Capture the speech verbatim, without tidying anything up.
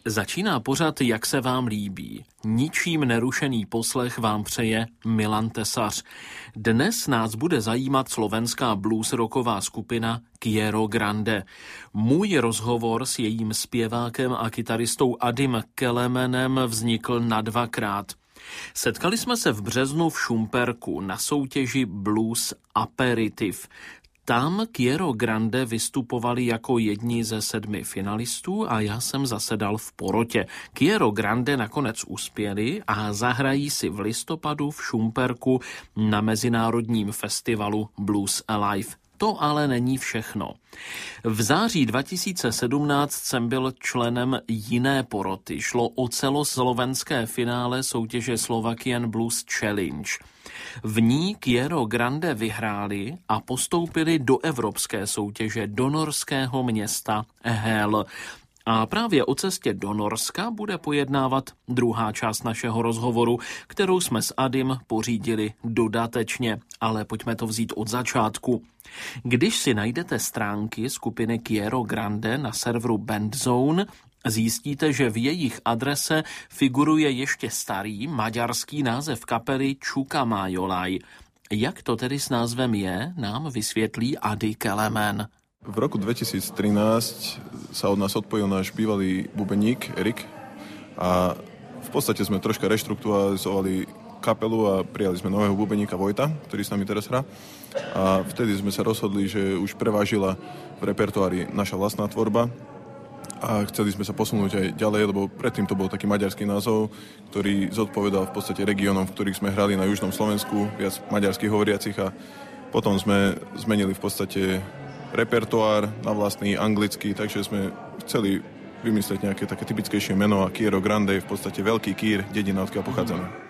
Začíná pořad Jak se vám líbí. Ničím nerušený poslech vám přeje Milan Tesař. Dnes nás bude zajímat slovenská blues rocková skupina Kyero Grande. Můj rozhovor s jejím zpěvákem a kytaristou Adim Kelemenem vznikl na dvakrát. Setkali jsme se v březnu v Šumperku na soutěži Blues Aperitiv. Tam Kyero Grande vystupovali jako jedni ze sedmi finalistů a já jsem zasedal v porotě. Kyero Grande nakonec uspěli a zahrají si v listopadu v Šumperku na mezinárodním festivalu Blues Alive. To ale není všechno. V září dva tisíce sedmnáct jsem byl členem jiné poroty. Šlo o celoslovenské finále soutěže Slovakian Blues Challenge. V ní Kyero Grande vyhráli a postoupili do evropské soutěže do norského města Hel. A právě o cestě do Norska bude pojednávat druhá část našeho rozhovoru, kterou jsme s Adim pořídili dodatečně, ale pojďme to vzít od začátku. Když si najdete stránky skupiny Kyero Grande na serveru Bandzone, zjistíte, že v jejich adrese figuruje ještě starý maďarský název kapely Csukamájolaj. Jak to tedy s názvem je, nám vysvětlí Ady Kelemen. V roku dvetisíctrinásť sa od nás odpojil náš bývalý bubeník Erik a v podstate sme troška reštrukturalizovali kapelu a prijali sme nového bubeníka Vojta, ktorý s nami teraz hrá. A vtedy sme sa rozhodli, že už prevážila v repertoári naša vlastná tvorba a chceli sme sa posunúť aj ďalej, lebo predtým to bol taký maďarský názov, ktorý zodpovedal v podstate regiónom, v ktorých sme hrali na južnom Slovensku, viac maďarských hovoriacich, a potom sme zmenili v podstate repertoár na vlastný anglický, takže sme chceli vymyslieť nejaké také typickejšie meno a Kyero Grande je v podstate veľký Kýr, dedina, odkiaľ pochádzame.